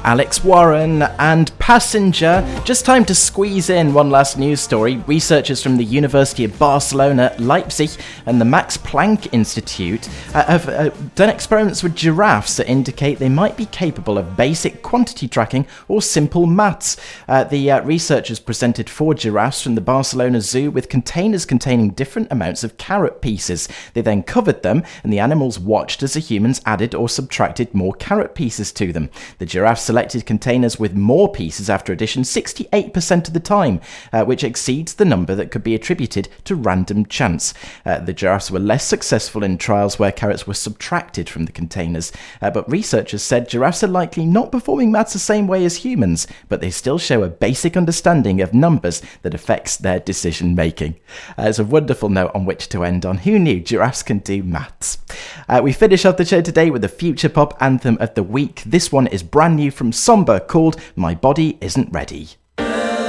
Alex Warren and Passenger. Just time to squeeze in one last news story. Researchers from the University of Barcelona, Leipzig, and the Max Planck Institute have done experiments with giraffes that indicate they might be capable of basic quantity tracking or simple maths. The researchers presented 4 giraffes from the Barcelona Zoo with containers containing different amounts of carrot pieces. They then covered them, and the animals watched as the humans added or subtracted more carrot pieces to them. The giraffes selected containers with more pieces after addition 68% of the time, which exceeds the number that could be attributed to random chance. The giraffes were less successful in trials where carrots were subtracted from the containers, but researchers said giraffes are likely not performing maths the same way as humans, but they still show a basic understanding of numbers that affects their decision making. It's a wonderful note on which to end on. Who knew giraffes can do maths? We finish off the show today with the future pop anthem of the week. This one is brand new from Somber, called My Body Isn't Ready.